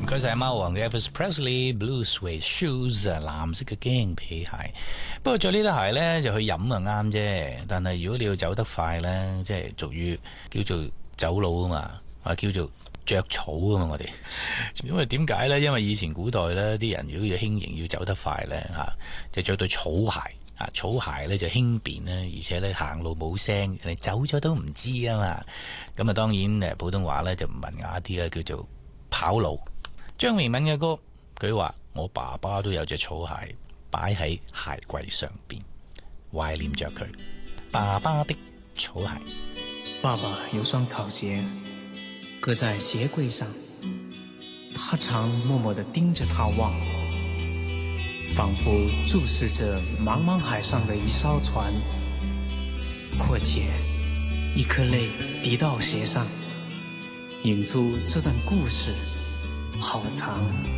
唔該晒貓王嘅 Elvis Presley Blue Suede Shoes 藍色嘅驚皮鞋。不過着呢對鞋呢，就去飲啊啱啫，但係如果你要走得快呢，即係俗語叫做走佬啊嘛，或叫做着草啊嘛我哋。因為點解呢？因為以前古代呢啲人如果要輕盈要走得快呢，就着對草鞋。草鞋咧就輕便啦，而且咧行路冇聲，人哋走咗都唔知啊嘛。咁啊，當然普通話咧就唔文雅啲啦，叫做跑路。張明敏嘅歌，佢話我爸爸都有隻草鞋擺喺鞋櫃上邊，懷念着佢爸爸的草鞋。 爸爸有雙草鞋擱在鞋櫃上，他常默默地盯着它望，仿佛注視着茫茫海上的一艘船，或且一顆淚滴到鞋上，引出這段故事好長。